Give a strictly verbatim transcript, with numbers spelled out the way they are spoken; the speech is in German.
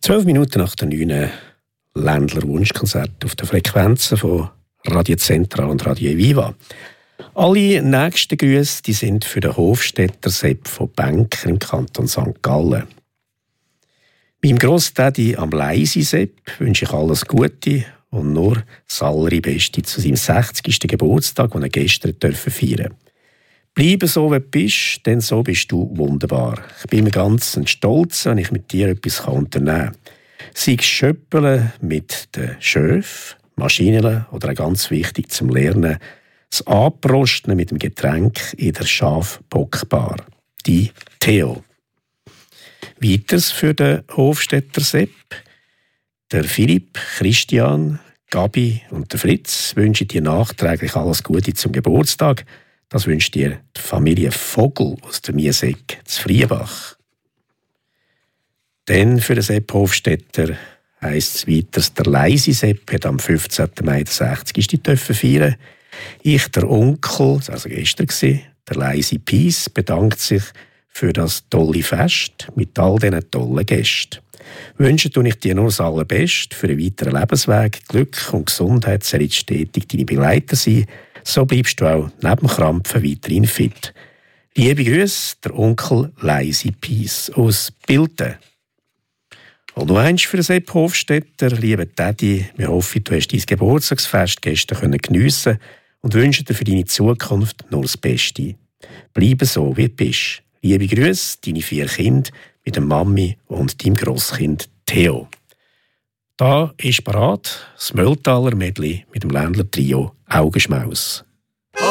Zwölf Minuten nach der neuen Ländler Wunschkonzert auf den Frequenzen von Radio Central und Radio Viva. Alle nächsten Grüße die sind für den Hofstädter Sepp von Benker im Kanton Sankt Gallen. Meinem Grossdaddy am Leisi Sepp wünsche ich alles Gute und nur das Allerbeste zu seinem sechzigsten Geburtstag, den er gestern feiern durfte. Bleibe so, wie du bist, denn so bist du wunderbar. Ich bin mir ganz stolz, wenn ich mit dir etwas unternehmen kann. Sei es Schöppeln mit den Schöf, Maschinen oder auch ganz wichtig zum Lernen, das Anprosten mit dem Getränk in der Schafbockbar. Die Theo. Weiters für den Hofstädter Sepp. Der Philipp, Christian, Gabi und der Fritz wünschen dir nachträglich alles Gute zum Geburtstag. Das wünscht dir die Familie Vogel aus der Miesegg zu Friebach. Dann für den Sepp Hofstädter heisst es weiter, der Leisi Sepp hat am fünfzehnten Mai den sechzigsten feiern. Ich, der Onkel, das war also gestern, der Leisi Peace, bedankt sich für das tolle Fest mit all diesen tollen Gästen. Wünsche tue ich dir nur das Allerbeste für einen weiteren Lebensweg. Glück und Gesundheit sollen stetig deine Begleiter sein. So bleibst du auch neben Krampfen weiterhin fit. Liebe Grüße, der Onkel Leisi Peace aus Bilten. Und noch eins für Sepp Hofstädter. Lieber Daddy, wir hoffen, du hast dein Geburtstagsfest gestern geniessen und wünschen dir für deine Zukunft nur das Beste. Bleibe so, wie du bist. Liebe Grüße, deine vier Kinder mit der Mami und deinem Grosskind Theo. Da ist parat das Mölltaler Medley mit dem Ländler Trio Augenschmaus.